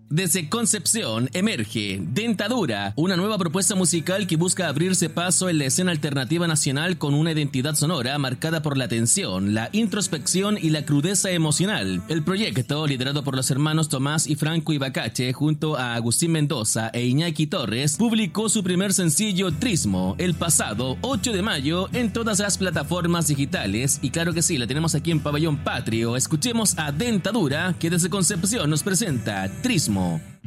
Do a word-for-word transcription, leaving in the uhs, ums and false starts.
Desde Concepción emerge Dentadura, una nueva propuesta musical que busca abrirse paso en la escena alternativa nacional con una identidad sonora marcada por la tensión, la introspección y la crudeza emocional. El proyecto, liderado por los hermanos Tomás y Franco Ibacache junto a Agustín Mendoza e Iñaki Torres, publicó su primer sencillo Trismo el pasado ocho de mayo en todas las plataformas digitales y claro que sí, la tenemos aquí en Pabellón Patrio. Escuchemos a Dentadura, que desde Concepción nos presenta Trismo.